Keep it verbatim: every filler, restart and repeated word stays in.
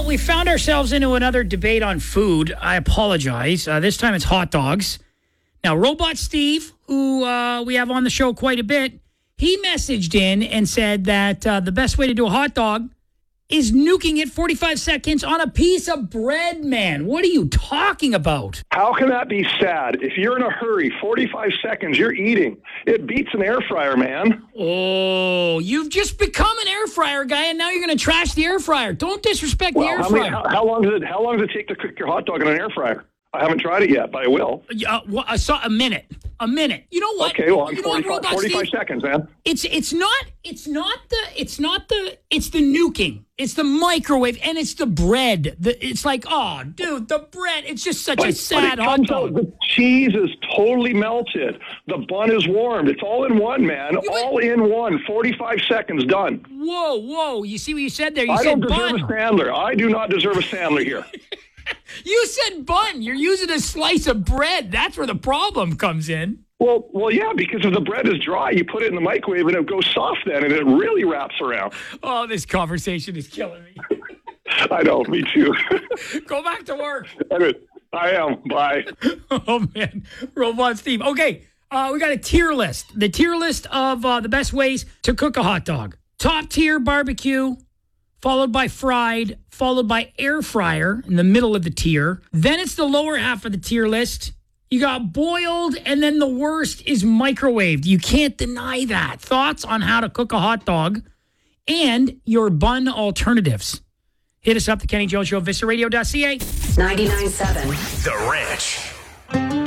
we found ourselves into another debate on food. I apologize. Uh, this time it's hot dogs. Now, Robot Steve, who uh, we have on the show quite a bit, he messaged in and said that uh, the best way to do a hot dog is nuking it forty-five seconds on a piece of bread, man. What are you talking about? How can that be sad? If you're in a hurry, forty-five seconds, you're eating. It beats an air fryer, man. Oh, you've just become an air fryer guy, and now you're going to trash the air fryer. Don't disrespect well, the air how fryer. Many, how, how long does it? How long does it take to cook your hot dog in an air fryer? I haven't tried it yet, but I will. Uh, well, I saw a minute. A minute. You know what? Okay, well, I'm you know forty-five, what, Robot forty-five Steve? seconds, man. It's it's not it's not the it's not the it's the nuking. It's the microwave and it's the bread. The, it's like, oh, dude, the bread. It's just such But, a sad but it hot comes dog. out, the cheese is totally melted. The bun is warmed. It's all in one, man. You all in one. forty-five seconds, done. Whoa, whoa! You see what you said there? You I said don't deserve bun. a Sandler. I do not deserve a Sandler here. You said bun. You're using a slice of bread. That's where the problem comes in. Well, well, yeah, because if the bread is dry, you put it in the microwave and it goes soft then, and it really wraps around. Oh, this conversation is killing me. I know, me too. Go back to work. Anyway, I am. Bye. Oh, man. Robot Steve. Okay, uh, we got a tier list. The tier list of uh, the best ways to cook a hot dog. Top tier barbecue, followed by fried, followed by air fryer in the middle of the tier. Then it's the lower half of the tier list. You got boiled, and then the worst is microwaved. You can't deny that. Thoughts on how to cook a hot dog and your bun alternatives. Hit us up, The Kenny Jones Show, Vista Radio dot C A. ninety-nine point seven The Ranch.